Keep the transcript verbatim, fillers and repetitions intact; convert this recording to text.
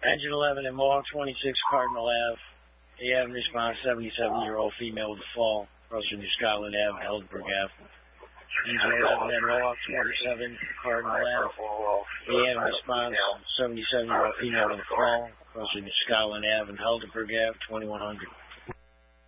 Engine eleven in Mohawk twenty-six Cardinal Ave. A M response, seventy-seven-year-old female with a fall, crossing New Scotland Ave, Helderberg Ave. Engine eleven in Mohawk twenty-seven Cardinal Ave. A M response, seventy-seven-year-old female with a fall, crossing New Scotland Ave and Helderberg Ave, twenty-one hundred.